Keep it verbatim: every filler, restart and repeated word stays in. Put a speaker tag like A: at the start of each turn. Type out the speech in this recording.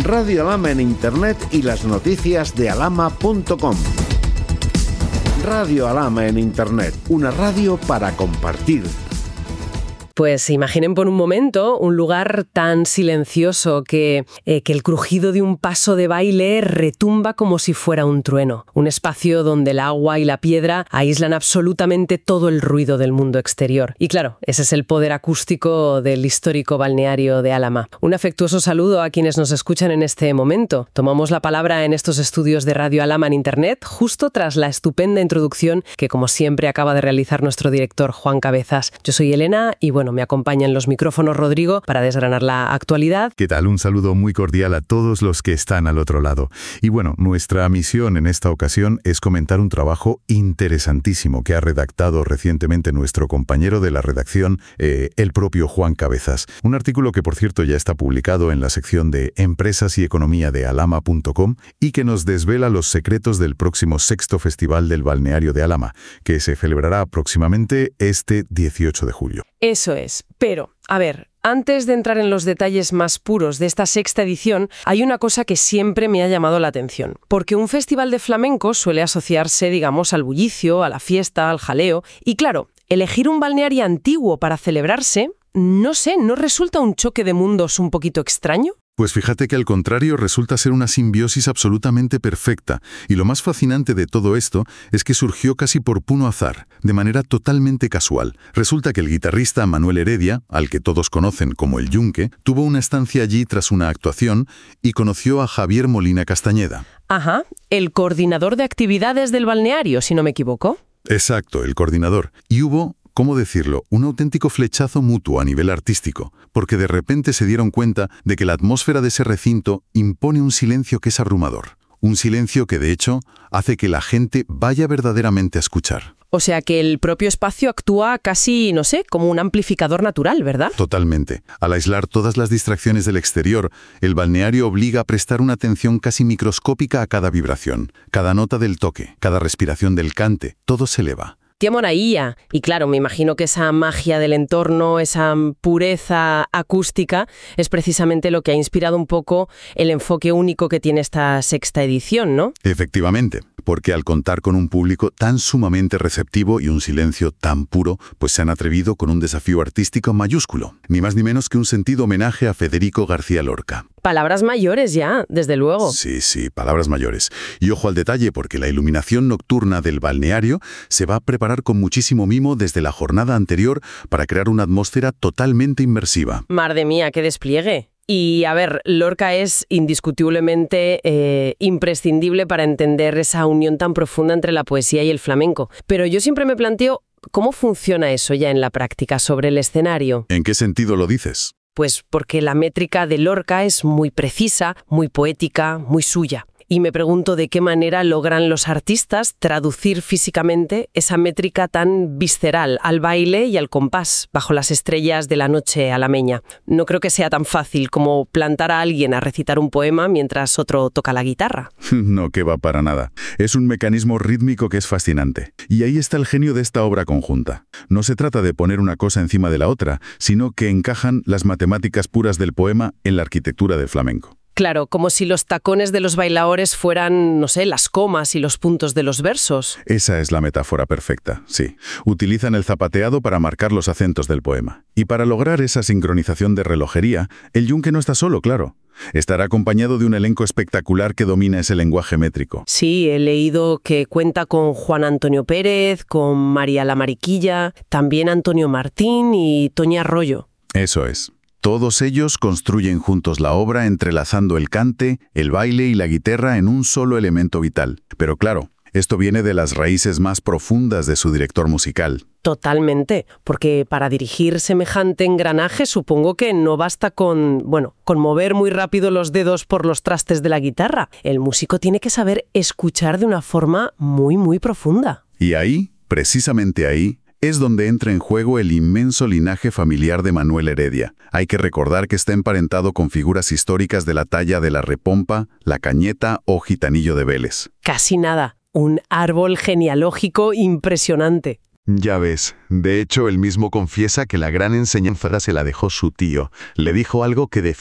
A: Radio Alhama en Internet y las noticias de alhama punto com. Radio Alhama en Internet, una radio para compartir.
B: Pues imaginen por un momento un lugar tan silencioso que, eh, que el crujido de un paso de baile retumba como si fuera un trueno. Un espacio donde el agua y la piedra aíslan absolutamente todo el ruido del mundo exterior. Y claro, ese es el poder acústico del histórico balneario de Alhama. Un afectuoso saludo a quienes nos escuchan en este momento. Tomamos la palabra en estos estudios de Radio Alhama en Internet justo tras la estupenda introducción que, como siempre, acaba de realizar nuestro director Juan Cabezas. Yo soy Elena y bueno, me acompaña en los micrófonos Rodrigo para desgranar la actualidad.
C: ¿Qué tal? Un saludo muy cordial a todos los que están al otro lado. Y bueno, nuestra misión en esta ocasión es comentar un trabajo interesantísimo que ha redactado recientemente nuestro compañero de la redacción, eh, el propio Juan Cabezas. Un artículo que, por cierto, ya está publicado en la sección de Empresas y Economía de alhama punto com y que nos desvela los secretos del próximo sexto Festival del Balneario de Alhama, que se celebrará próximamente este dieciocho de julio.
B: Eso es. Pero, a ver, antes de entrar en los detalles más puros de esta sexta edición, hay una cosa que siempre me ha llamado la atención. Porque un festival de flamenco suele asociarse, digamos, al bullicio, a la fiesta, al jaleo. Y claro, elegir un balneario antiguo para celebrarse, no sé, ¿no resulta un choque de mundos un poquito extraño?
C: Pues fíjate que al contrario resulta ser una simbiosis absolutamente perfecta, y lo más fascinante de todo esto es que surgió casi por puro azar, de manera totalmente casual. Resulta que el guitarrista Manuel Heredia, al que todos conocen como el Yunque, tuvo una estancia allí tras una actuación y conoció a Javier Molina Castañeda.
B: Ajá, el coordinador de actividades del balneario, si no me equivoco.
C: Exacto, el coordinador. Y hubo, ¿cómo decirlo?, un auténtico flechazo mutuo a nivel artístico, porque de repente se dieron cuenta de que la atmósfera de ese recinto impone un silencio que es abrumador. Un silencio que, de hecho, hace que la gente vaya verdaderamente a escuchar.
B: O sea que el propio espacio actúa casi, no sé, como un amplificador natural, ¿verdad?
C: Totalmente. Al aislar todas las distracciones del exterior, el balneario obliga a prestar una atención casi microscópica a cada vibración, cada nota del toque, cada respiración del cante, todo se eleva.
B: Tía Moraía. Y claro, me imagino que esa magia del entorno, esa pureza acústica, es precisamente lo que ha inspirado un poco el enfoque único que tiene esta sexta edición, ¿no?
C: Efectivamente, porque al contar con un público tan sumamente receptivo y un silencio tan puro, pues se han atrevido con un desafío artístico mayúsculo, ni más ni menos que un sentido homenaje a Federico García Lorca.
B: Palabras mayores ya, desde luego.
C: Sí, sí, palabras mayores. Y ojo al detalle, porque la iluminación nocturna del balneario se va a preparar con muchísimo mimo desde la jornada anterior para crear una atmósfera totalmente inmersiva.
B: Madre mía, qué despliegue. Y a ver, Lorca es indiscutiblemente eh, imprescindible para entender esa unión tan profunda entre la poesía y el flamenco. Pero yo siempre me planteo, ¿cómo funciona eso ya en la práctica sobre el escenario?
C: ¿En qué sentido lo dices?
B: Pues porque la métrica de Lorca es muy precisa, muy poética, muy suya. Y me pregunto de qué manera logran los artistas traducir físicamente esa métrica tan visceral al baile y al compás bajo las estrellas de la noche alameña. No creo que sea tan fácil como plantar a alguien a recitar un poema mientras otro toca la guitarra.
C: No, que va para nada. Es un mecanismo rítmico que es fascinante. Y ahí está el genio de esta obra conjunta. No se trata de poner una cosa encima de la otra, sino que encajan las matemáticas puras del poema en la arquitectura del flamenco.
B: Claro, como si los tacones de los bailaores fueran, no sé, las comas y los puntos de los versos.
C: Esa es la metáfora perfecta, sí. Utilizan el zapateado para marcar los acentos del poema. Y para lograr esa sincronización de relojería, el Yunque no está solo, claro. Estará acompañado de un elenco espectacular que domina ese lenguaje métrico.
B: Sí, he leído que cuenta con Juan Antonio Pérez, con María la Mariquilla, también Antonio Martín y Toña Arroyo.
C: Eso es. Todos ellos construyen juntos la obra entrelazando el cante, el baile y la guitarra en un solo elemento vital. Pero claro, esto viene de las raíces más profundas de su director musical.
B: Totalmente, porque para dirigir semejante engranaje supongo que no basta con, bueno, con mover muy rápido los dedos por los trastes de la guitarra. El músico tiene que saber escuchar de una forma muy, muy profunda.
C: Y ahí, precisamente ahí, es donde entra en juego el inmenso linaje familiar de Manuel Heredia. Hay que recordar que está emparentado con figuras históricas de la talla de la Repompa, la Cañeta o Gitanillo de Vélez.
B: Casi nada. Un árbol genealógico impresionante.
D: Ya ves, de hecho él mismo confiesa que la gran enseñanza se la dejó su tío. Le dijo algo que definitivamente